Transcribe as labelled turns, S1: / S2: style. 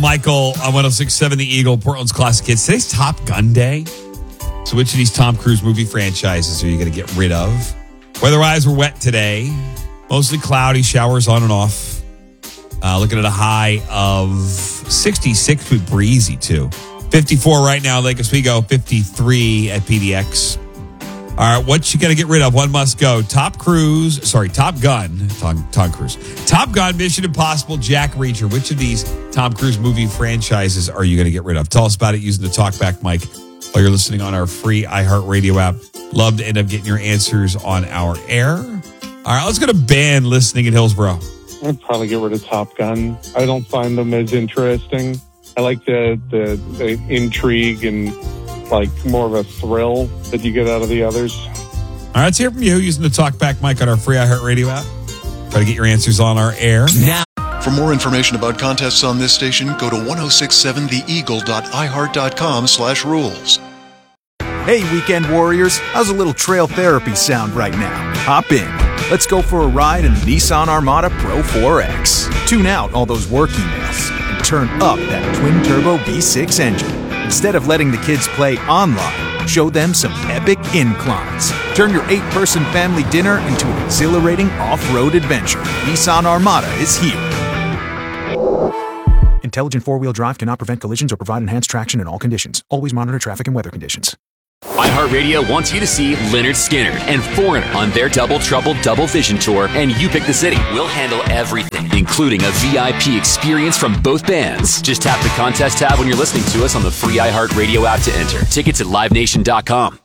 S1: Michael on 106.7 The Eagle, Portland's Classic Hits. Today's Top Gun Day. So which of these Tom Cruise movie franchises are you going to get rid of? Weather-wise, we're wet today. Mostly cloudy, showers on and off. Looking at a high of 66 with breezy, too. 54 right now, Lake Oswego. 53 at PDX. All right, what you got to get rid of? One must go. Top Gun. Tom Cruise. Top Gun, Mission Impossible, Jack Reacher. Which of these Tom Cruise movie franchises are you going to get rid of? Tell us about it using the TalkBack mic while you're listening on our free iHeartRadio app. Love to end up getting your answers on our air. All right, let's go to Ben listening in Hillsborough.
S2: I'd probably get rid of Top Gun. I don't find them as interesting. I like the intrigue and like more of a thrill that you get out of the others.
S1: All right, let's hear from you using the TalkBack mic on our free iHeartRadio app. Try to get your answers on our air.
S3: Now. For more information about contests on this station, go to 1067theeagle.iheart.com/rules.
S4: Hey, weekend warriors, how's a little trail therapy sound right now? Hop in. Let's go for a ride in the Nissan Armada Pro 4X. Tune out all those work emails and turn up that twin-turbo V6 engine. Instead of letting the kids play online, show them some epic inclines. Turn your 8-person family dinner into an exhilarating off-road adventure. Nissan Armada is here. Intelligent four-wheel drive cannot prevent collisions or provide enhanced traction in all conditions. Always monitor traffic and weather conditions.
S5: iHeartRadio wants you to see Lynyrd Skynyrd and Foreigner on their Double Trouble Double Vision Tour, and you pick the city. We'll handle everything, including a VIP experience from both bands. Just tap the contest tab when you're listening to us on the free iHeartRadio app to enter. Tickets at livenation.com.